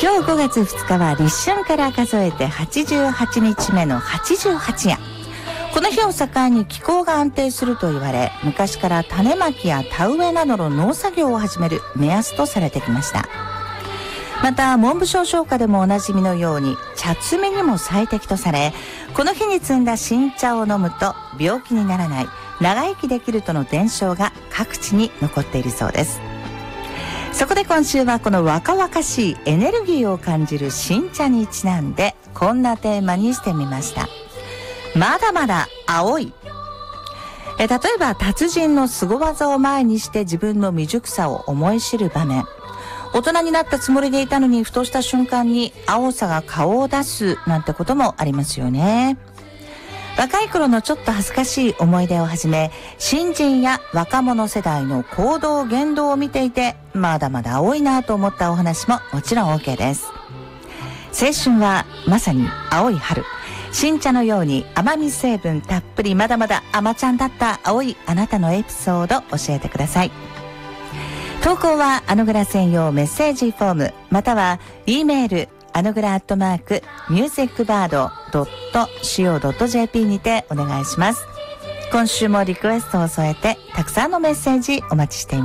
今日5月2日は立春から数えて88日目の88夜。この日を境に気候が安定すると言われ、昔から種まきや田植えなどの農作業を始める目安とされてきました。また文部省唱歌でもおなじみのように茶摘みにも最適とされ、この日に摘んだ新茶を飲むと病気にならない、長生きできるとの伝承が各地に残っているそうです。そこで今週はこの若々しいエネルギーを感じる新茶にちなんでこんなテーマにしてみました。まだまだ青い。例えば達人の凄技を前にして自分の未熟さを思い知る場面。大人になったつもりでいたのにふとした瞬間に青さが顔を出すなんてこともありますよね。若い頃のちょっと恥ずかしい思い出をはじめ、新人や若者世代の行動言動を見ていてまだまだ青いなと思ったお話ももちろん OK です。青春はまさに青い春。新茶のように甘み成分たっぷり、まだまだ甘ちゃんだった青いあなたのエピソード教えてください。投稿はアノグラ専用メッセージフォーム、または E メールアノグラ@musicbird.co.jp にてお願いします。今週もリクエストを添えてたくさんのメッセージお待ちしています。